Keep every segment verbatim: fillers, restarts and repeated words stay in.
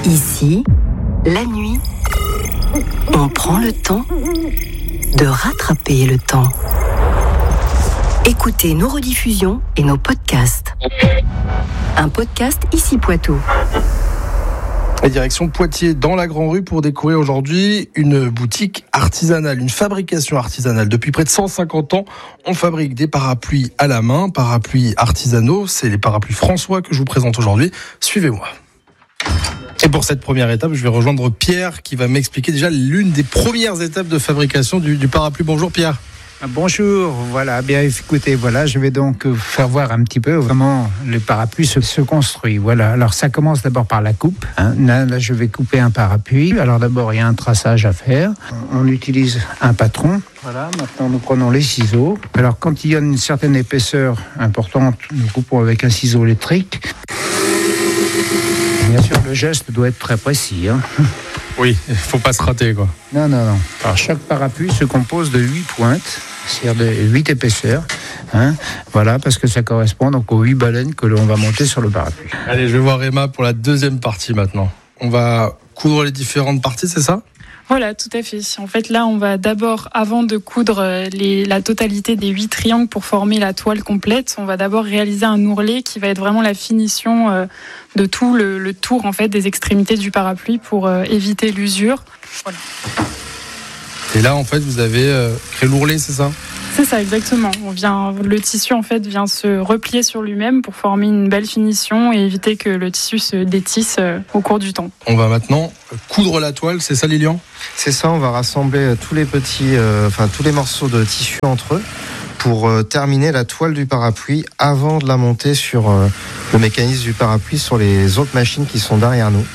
Ici, la nuit, on prend le temps de rattraper le temps. Écoutez nos rediffusions et nos podcasts. Un podcast Ici Poitou. La direction Poitiers dans la Grand Rue pour découvrir aujourd'hui une boutique artisanale, une fabrication artisanale. Depuis près de cent cinquante ans, on fabrique des parapluies à la main, parapluies artisanaux. C'est les parapluies François que je vous présente aujourd'hui. Suivez-moi. Et pour cette première étape, je vais rejoindre Pierre qui va m'expliquer déjà l'une des premières étapes de fabrication du, du parapluie. Bonjour Pierre. Bonjour, voilà, bien écoutez, voilà, je vais donc faire voir un petit peu comment le parapluie se, se construit. Voilà, alors ça commence d'abord par la coupe. Hein. Là, là, je vais couper un parapluie. Alors d'abord, il y a un traçage à faire. On utilise un patron. Voilà, maintenant nous prenons les ciseaux. Alors quand il y a une certaine épaisseur importante, nous coupons avec un ciseau électrique. Bien sûr, le geste doit être très précis. Hein. Oui, il ne faut pas se rater, quoi. Non, non, non. Alors, chaque parapluie se compose de huit pointes, c'est-à-dire de huit épaisseurs. Hein. Voilà, parce que ça correspond donc aux huit baleines que l'on va monter sur le parapluie. Allez, je vais voir Emma pour la deuxième partie maintenant. On va coudre les différentes parties, c'est ça ? Voilà, tout à fait. En fait, là, on va d'abord, avant de coudre les, la totalité des huit triangles pour former la toile complète, on va d'abord réaliser un ourlet qui va être vraiment la finition euh, de tout le, le tour en fait des extrémités du parapluie pour euh, éviter l'usure. Voilà. Et là, en fait, vous avez euh, créé l'ourlet, c'est ça ? C'est ça, exactement. On vient, le tissu en fait vient se replier sur lui-même pour former une belle finition et éviter que le tissu se détisse euh, au cours du temps. On va maintenant coudre la toile, c'est ça Lilian ? C'est ça, on va rassembler tous les petits, euh, enfin tous les morceaux de tissu entre eux pour euh, terminer la toile du parapluie avant de la monter sur euh, le mécanisme du parapluie sur les autres machines qui sont derrière nous.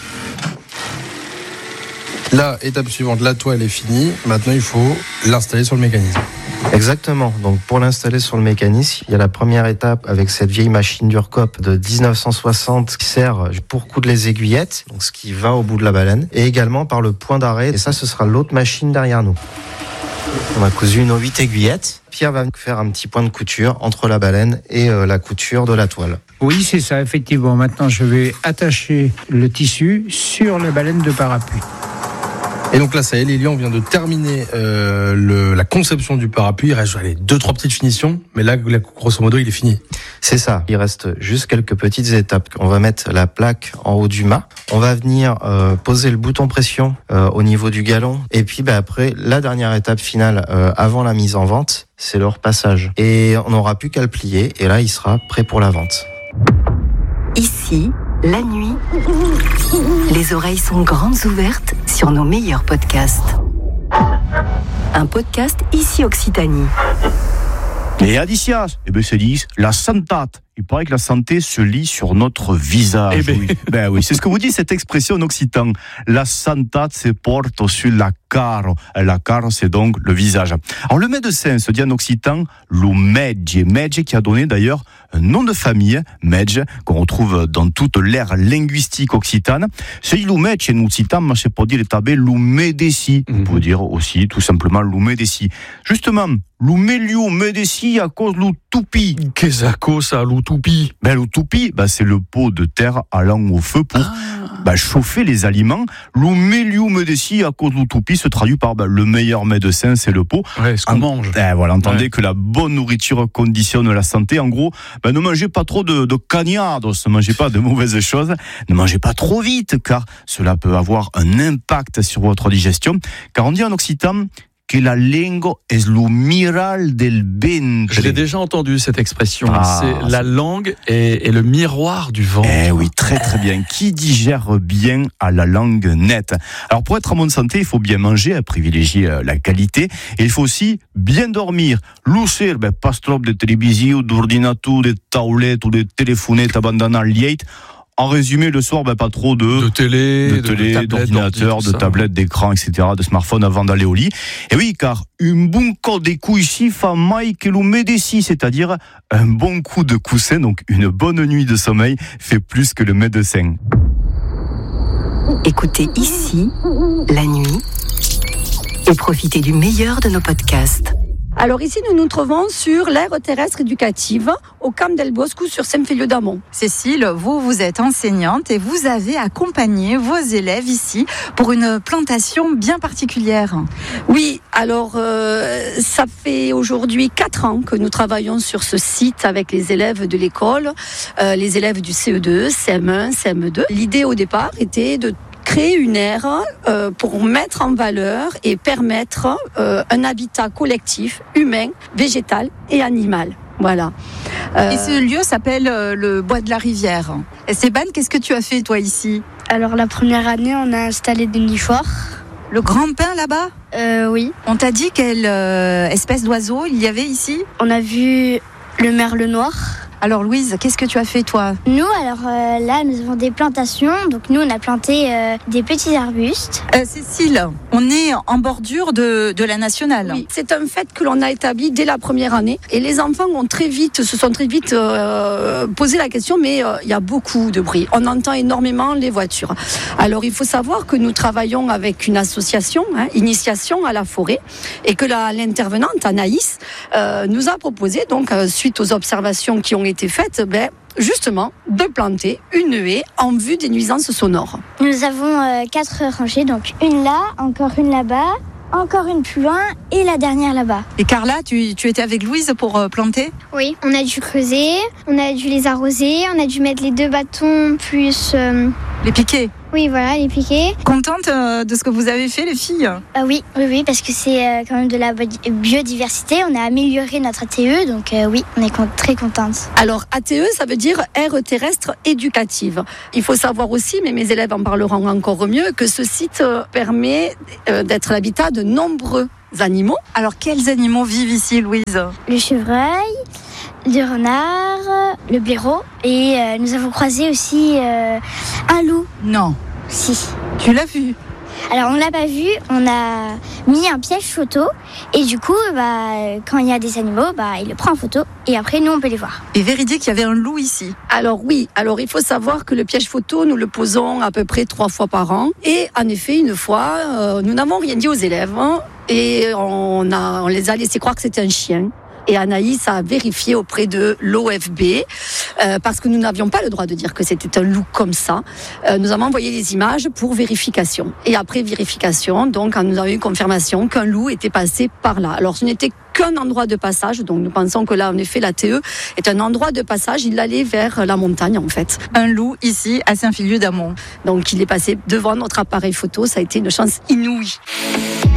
La étape suivante, la toile est finie. Maintenant, il faut l'installer sur le mécanisme. Exactement. Donc, pour l'installer sur le mécanisme, il y a la première étape avec cette vieille machine Durcop de dix-neuf cent soixante qui sert pour coudre les aiguillettes, donc ce qui va au bout de la baleine, et également par le point d'arrêt. Et ça, ce sera l'autre machine derrière nous. On a cousu nos huit aiguillettes. Pierre va faire un petit point de couture entre la baleine et euh, la couture de la toile. Oui, c'est ça, effectivement. Maintenant, je vais attacher le tissu sur la baleine de parapluie. Et donc là, ça y est, Lilian, on vient de terminer euh, le, la conception du parapluie. Il reste allez, deux, trois petites finitions, mais là, grosso modo, il est fini. C'est ça. Il reste juste quelques petites étapes. On va mettre la plaque en haut du mât. On va venir euh, poser le bouton pression euh, au niveau du galon. Et puis, bah, après, la dernière étape finale, euh, avant la mise en vente, c'est le repassage. Et on n'aura plus qu'à le plier. Et là, il sera prêt pour la vente. Ici, la nuit, les oreilles sont grandes ouvertes sur nos meilleurs podcasts. Un podcast Ici Occitanie. Et Adicia, eh ben c'est dit, la santate. Il paraît que la santé se lit sur notre visage. Eh ben. Oui. Ben oui, c'est ce que vous dit cette expression en occitan. La santate se porte sur la caro. La caro, c'est donc le visage. Alors le médecin se dit en occitan lo medge. Medge qui a donné d'ailleurs un nom de famille, medge, qu'on retrouve dans toute l'ère linguistique occitane. C'est lo medge en occitan, mais c'est pour dire l'étabé lo medeci. On peut dire aussi tout simplement lo medeci. Justement, lo melio medeci à cause lo tupi. Qu'est-ce que ça, l'utopie ? Ben, l'utopie, ben, c'est le pot de terre allant au feu pour ah. ben, chauffer les aliments. Le meilleur médecin, à cause de l'utopie, se traduit par ben, le meilleur médecin, c'est le pot. Ouais, ce qu'on en, mange. Ben, voilà, entendez ouais. que la bonne nourriture conditionne la santé. En gros, ben, ne mangez pas trop de, de cagnardos, ne mangez pas de mauvaises choses, ne mangez pas trop vite, car cela peut avoir un impact sur votre digestion. Car on dit en occitan que la langue est le miral del ventre. Je l'ai déjà entendu cette expression. Ah, c'est c'est... la langue est, est le miroir du ventre. Eh oui, très très bien. Qui digère bien à la langue nette. Alors pour être en bonne santé, il faut bien manger, à privilégier la qualité, et il faut aussi bien dormir. L'usser, ben pas trop de télévision, d'ordinateur, de tablette ou de téléphonettes abandonnant liette. En résumé, le soir, ben, pas trop de, de télé, de, de, télé, de d'ordinateur, de tablettes, d'écran, et cetera, de smartphone avant d'aller au lit. Et oui, car un bon coup de couissi fa mai que le médecin, c'est-à-dire un bon coup de coussin, donc une bonne nuit de sommeil, fait plus que le médecin. Écoutez Ici, la nuit, et profitez du meilleur de nos podcasts. Alors ici, nous nous trouvons sur l'aire terrestre éducative au Camp del Bosco sur Saint-Féliu-d'Amont. Cécile, vous, vous êtes enseignante et vous avez accompagné vos élèves ici pour une plantation bien particulière. Oui, alors euh, ça fait aujourd'hui quatre ans que nous travaillons sur ce site avec les élèves de l'école, euh, les élèves du C E deux, C M un, C M deux. L'idée au départ était de créer une aire euh, pour mettre en valeur et permettre euh, un habitat collectif, humain, végétal et animal. Voilà. Euh... Et ce lieu s'appelle euh, le Bois de la Rivière. Esteban, qu'est-ce que tu as fait toi ici ? Alors la première année, on a installé des nichoirs. Le grand pin là-bas ? Euh, oui. On t'a dit quelle euh, espèce d'oiseau il y avait ici ? On a vu le merle noir. Alors Louise, qu'est-ce que tu as fait toi ? Nous, alors euh, là, nous avons des plantations. Donc nous, on a planté euh, des petits arbustes. Euh, Cécile, on est en bordure de, de la nationale. Oui, c'est un fait que l'on a établi dès la première année. Et les enfants ont très vite, se sont très vite euh, posé la question, mais euh, il y a beaucoup de bruit. On entend énormément les voitures. Alors il faut savoir que nous travaillons avec une association, hein, Initiation à la forêt, et que la, l'intervenante, Anaïs, euh, nous a proposé, donc euh, suite aux observations qui ont été faites, ben, justement, de planter une haie en vue des nuisances sonores. Nous avons euh, quatre rangées, donc une là, encore une là-bas, encore une plus loin et la dernière là-bas. Et Carla, tu, tu étais avec Louise pour euh, planter ? Oui, on a dû creuser, on a dû les arroser, on a dû mettre les deux bâtons plus... Euh... Les piquets ? Oui, voilà, les piquets. Contente euh, de ce que vous avez fait, les filles ? euh, Oui, oui, oui, parce que c'est euh, quand même de la biodiversité. On a amélioré notre A T E, donc euh, oui, on est con- très contente. Alors, A T E, ça veut dire aire terrestre éducative. Il faut savoir aussi, mais mes élèves en parleront encore mieux, que ce site euh, permet euh, d'être l'habitat de nombreux animaux. Alors, quels animaux vivent ici, Louise ? Le chevreuil, le renard, le blaireau, et euh, nous avons croisé aussi euh, un loup. Non. Si. Tu l'as vu ? Alors on l'a pas vu, on a mis un piège photo et du coup bah, quand il y a des animaux, bah, il le prend en photo et après nous on peut les voir. Et véridique, il y avait un loup ici ? Alors oui, alors il faut savoir que le piège photo, nous le posons à peu près trois fois par an. Et en effet, une fois, euh, nous n'avons rien dit aux élèves hein, et on, a, on les a laissé croire que c'était un chien. Et Anaïs a vérifié auprès de l'O F B, euh, parce que nous n'avions pas le droit de dire que c'était un loup comme ça. Euh, nous avons envoyé les images pour vérification. Et après vérification, donc, nous avons eu confirmation qu'un loup était passé par là. Alors, ce n'était qu'un endroit de passage, donc nous pensons que là, en effet, l'A T E est un endroit de passage. Il allait vers la montagne, en fait. Un loup ici, à Saint-Féliu-d'Amont. Donc, il est passé devant notre appareil photo. Ça a été une chance inouïe.